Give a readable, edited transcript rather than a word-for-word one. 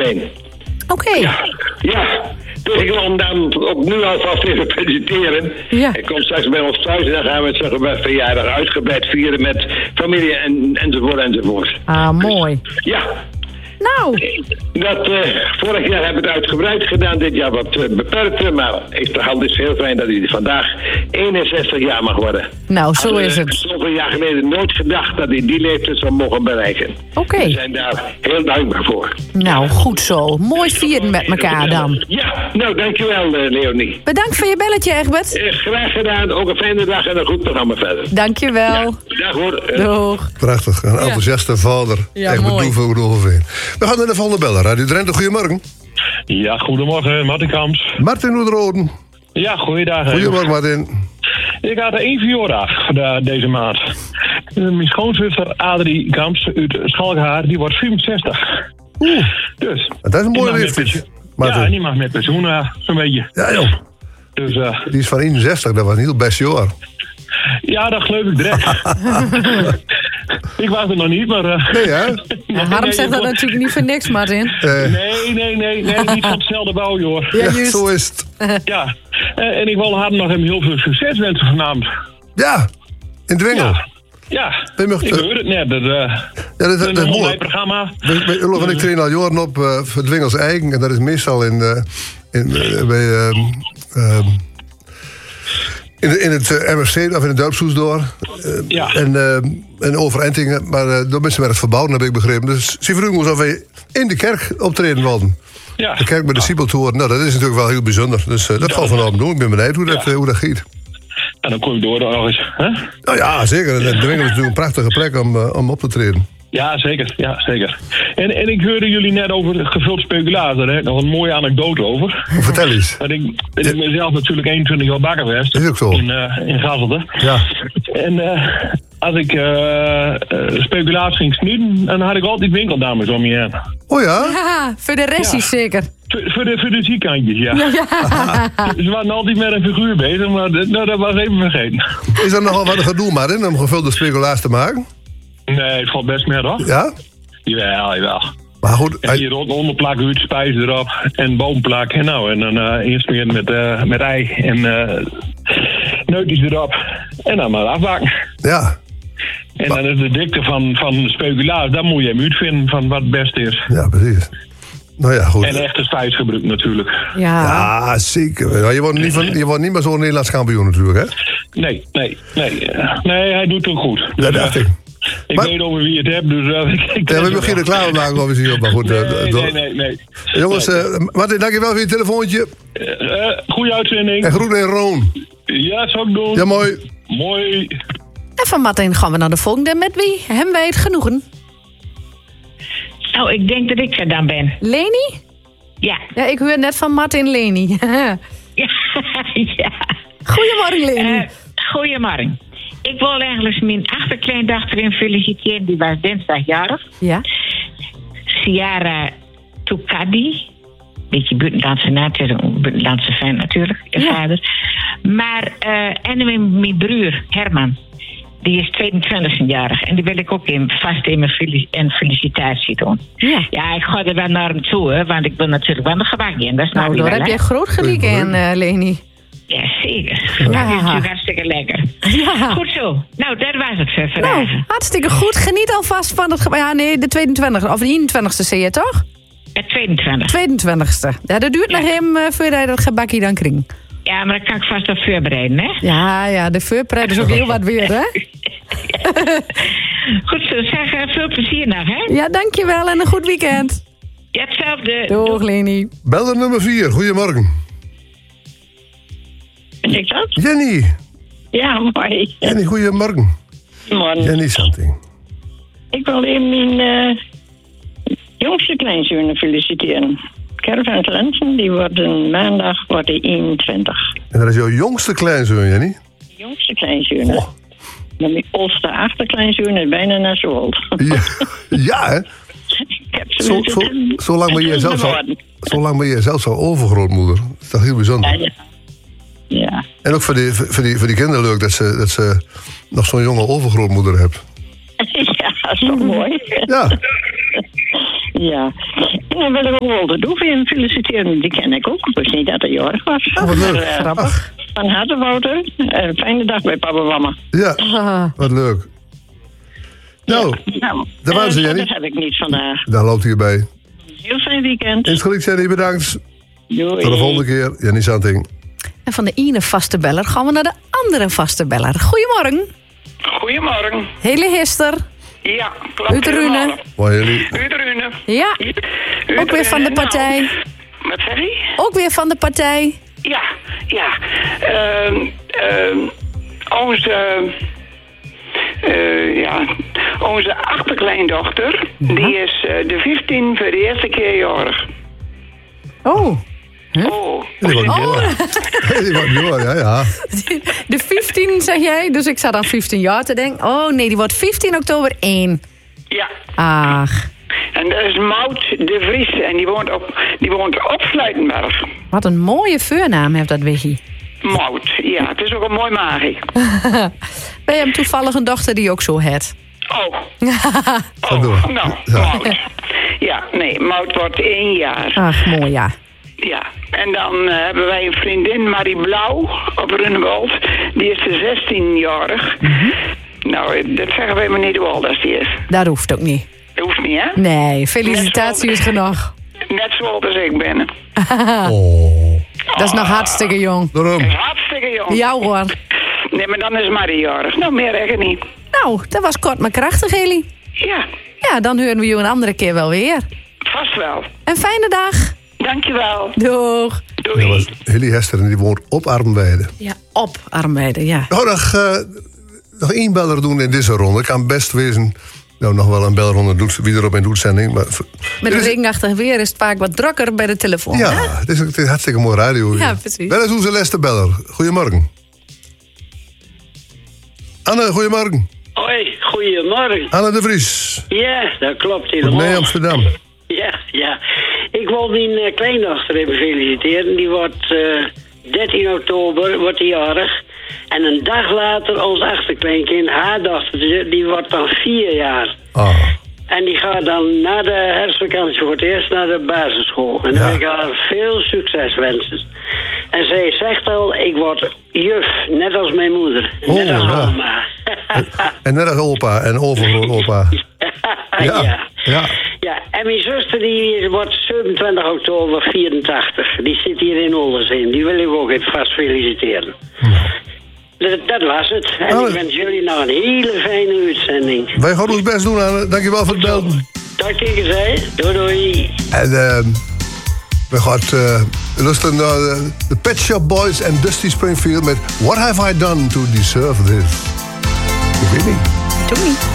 zijn. Oké. Ja. Dus ik wil hem dan ook nu alvast even presenteren. Ja. Ik kom straks bij ons thuis en dan gaan we het zeggen bij verjaardag uitgebreid vieren met familie enzovoort. Ah, mooi. Ja. Nou. Dat, vorig jaar hebben we het uitgebreid gedaan, dit jaar wat beperkter. Maar het is heel fijn dat hij vandaag 61 jaar mag worden. Nou, zo is het. Zoveel jaar geleden nooit gedacht dat hij die leeftijd zou mogen bereiken. Oké. We zijn daar heel dankbaar voor. Nou, goed zo. Mooi vieren met elkaar dan. Ja, nou dankjewel Leonie. Bedankt voor je belletje, Egbert. Graag gedaan, ook een fijne dag en een goed programma verder. Dankjewel. Ja, dag hoor. Doeg. Prachtig, een enthousiaste vader. Ja, echt mooi. Overveen. We gaan naar de volgende beller. Radio Drenthe, goedemorgen. Ja, goedemorgen, Martin Kamps. Martin Oederoden. Ja, goeiedag. Goedemorgen, Martin. Ik had er 1 verjaardag deze maand. Mijn schoonzuster Adrie Kamps uit Schalkhaar, die wordt 65. Dus. Dat is een mooie leeftijd. Ja, en die mag met pensioen zo'n beetje. Ja, joh. Dus, die is van 61, dat was een heel best jaar. ja, dat geloof ik direct. Ik was er nog niet, maar... Nee, hè? Ja, Harm zegt dat natuurlijk niet voor niks, Martin. Nee, niet van hetzelfde bouw, joh. Ja, juist. Zo is het. Ja, en ik wil haar nog hem heel veel succes wensen vanavond. Ja, in Dwingel. Ja, Ik mag- ik hoor het net. Dat dat is een mooi. mooi programma. Ulf en ik trainen al jaren op voor Dwingels eigen. En dat is meestal in het MFC of in het dorpshuis door. Ja. En Overentingen. Maar door mensen met het verbouwen, heb ik begrepen. Dus ze vroegen ons of wij in de kerk optreden wilden. Ja. De kerk met de Siebeltoren. Nou, dat is natuurlijk wel heel bijzonder. Dus dat gaan we vanavond doen. Ik ben benieuwd hoe dat gaat. En dan kom je door nog eens. Hè? Nou ja, zeker. En Dwingel is natuurlijk een prachtige plek om op te treden. Ja, zeker. Ja, zeker. En ik hoorde jullie net over gevuld speculator. Hè? Nog een mooie anekdote over. Vertel eens. Want ik ben zelf natuurlijk 21 jaar bakker geweest. Is ook zo. In Gazelde. Ja. En als ik speculatie ging snijden, dan had ik altijd winkeldames om je heen. Oh ja? Ja, voor de rest is zeker. Voor de ziekkantjes, ja. Ze waren altijd met een figuur bezig, maar dat was even vergeten. Is er nogal wat een gedoe, Martin, om gevulde speculaas te maken? Nee, het valt best meer, hoor. Ja? Jawel. Maar goed, En hier onderplak uit, spijs erop en boomplak. En nou, en dan eerst weer met ei en neutjes erop. En dan maar afbakken. ja. En dan is de dikte van de speculaas, daar moet je hem uitvinden van wat het beste is. Ja, precies. Nou ja, goed. En echte spijsgebruik natuurlijk. Ja. Ja, zeker. Ja, je wordt niet meer zo'n Nederlands kampioen natuurlijk, hè? Nee, hij doet het ook goed. Dat dacht ik. Ik Maar- weet over wie het hebt, dus ik... Ja, we hebben geen reclame maken of iets op, maar goed. Nee. Jongens, Martin, dankjewel voor je telefoontje. Goeie uitzending. En groeten in Roon. Ja, dat zou ik doen. Ja, mooi. Mooi. En van Martin gaan we naar de volgende. Met wie? Hem wij het genoegen. Nou, ik denk dat ik er dan ben. Leni? Ja. Ja, ik hoor net van Martin Leni. Ja. Goedemorgen, Leni. Goedemorgen. Ik wil eigenlijk mijn achterkleindochter in feliciteren. Die was dinsdag jarig. Ja. Ciara Tukadi. Beetje buitenlandse naam, het is een buitenlandse fan natuurlijk, je vader. Maar, en mijn broer Herman, die is 22-jarig. En die wil ik ook vast in mijn felicitatie doen. Ja, ik ga er wel naar hem toe, hè, want ik wil natuurlijk wel een gebak in. Dat snap Nou, je daar wel, heb hè? je groot gelijk in, Leni. Ja, zeker. Dat is natuurlijk hartstikke lekker. Ja. Goed zo. Nou, dat was het voor vandaag. Nou, hartstikke goed. Geniet alvast van het... Ja, nee, de 22e. Of de 21ste, zie je toch? Het 22. 22e. Ja, dat duurt nog hem voordat je dat gebakje dan kringt. Ja, maar dat kan ik vast op voorbereiden, hè? Ja, de voorbereid is ook heel wat weer, hè? Goed zo, zeg, veel plezier nog, hè? Ja, dankjewel en een goed weekend. Ja, hetzelfde. Doeg, Leni. Beller nummer 4, goedemorgen. Ben ik dat? Jenny. Ja, mooi. Jenny, goedemorgen. Morgen. Jenny Santing. Ik wil even mijn jongste kleinzoon feliciteren. Caravan Lensen, die wordt maandag 21. En dat is jouw jongste kleinzoon, Jenny? Jongste kleinzoon. Oh. Maar mijn oudste achterkleinzoon is bijna net zo oud. Ja, hè? Ik heb ze Zolang ben je zelf zo overgrootmoeder. Dat is toch heel bijzonder. Ja. En ook voor die kinderen leuk dat ze nog zo'n jonge overgrootmoeder hebt. Ja, dat is toch mooi. Ja. Ja. En dan wil ik ook Walter Doeveen feliciteren. Die ken ik ook. Ik wist niet dat hij jarig was. wat leuk. Grappig. Van harte, Wouter. Fijne dag bij papa en mama. Ja, wat leuk. Nou, Nou, daar waren ze, Jenny. dat heb ik niet vandaag. Daar loopt hij bij. Heel fijn weekend. Is gelijk, Jenny, bedankt. Doei. Tot de volgende keer. Jenny Santing. En van de ene vaste beller gaan we naar de andere vaste beller. Goedemorgen. Goedemorgen. Hele Hester. Ja, klopt. Uit de Rune. Hoi, Jenny. Uit de Rune. Ja, ook weer van de partij. Nou, wat zeg je? Ook weer van de partij. Ja. Onze achterkleindochter, die is de 15 voor de eerste keer jarig. Oh, Oh. Die wordt door. Die wordt door, ja. de 15 zeg jij, dus ik zat aan 15 jaar te denken. Oh nee, die wordt 15 oktober 1. Ja. Ach, En dat is Maud de Vries en die woont op Sluitenberg. wat een mooie voornaam heeft dat Wiggy. Maud, ja, het is ook een mooi magie. Ben je hem toevallig een dochter die ook zo het? Oh. Ga door. Nou, Ja. Maud. Ja, nee, Maud wordt 1 jaar. Ach, mooi ja. Ja, en dan hebben wij een vriendin, Marie Blauw, op Runewald. Die is de 16-jarig. Nou, dat zeggen wij maar niet hoe oud als die is. Dat hoeft ook niet. Dat hoeft niet, hè? Nee, felicitatie is genoeg. Net zo oud als ik ben. Oh. Dat is nog hartstikke jong. Daarom. Dat is hartstikke jong. Ja hoor. Nee, maar dan is Marie jarig. Nou, meer eigenlijk niet. Nou, dat was kort maar krachtig, Eli. Ja, Ja, dan horen we je een andere keer wel weer. vast wel. Een fijne dag. Dankjewel. Doeg. Doei. Dat was Hilly Hester en die woont op Armweide. Ja, op Armweide, ja. Nou, nog één beller doen in deze ronde. Kan best wezen. Nou, nog wel een belronde doet wie erop in de uitzending. Maar Met een regenachtig weer is het vaak wat drukker bij de telefoon. ja, hè? het is hartstikke mooi radio. Ja, precies. Wel eens onze laatste beller. Goedemorgen. Anne, goedemorgen. Hoi, goedemorgen. Anne de Vries. Ja, dat klopt Uit helemaal. Nee, Amsterdam. Ja. Ik wil mijn kleindochter even feliciteren. Die wordt 13 oktober, wordt die jarig. En een dag later ons achterkleinkind, haar dochter, die wordt dan 4 jaar. Ah. En die gaat dan na de herfstvakantie voor het eerst naar de basisschool. En dan wil ik haar veel succes wensen. En zij zegt al, ik word juf, net als mijn moeder. Net als ja. oma. En net als opa en overgrootopa. Ja. Ja. Ja, en mijn zuster die wordt 27 oktober 84. Die zit hier in Olderzeen. Die wil ik ook even vast feliciteren. Dat was het. En Anne. ik wens jullie nog een hele fijne uitzending. Wij gaan ons best doen, Anne. Dankjewel voor het belden. Dag tegen zij. Doei doei. En we gaan luisteren naar de Pet Shop Boys en Dusty Springfield met What Have I Done to Deserve This? Ik weet niet. Doe niet.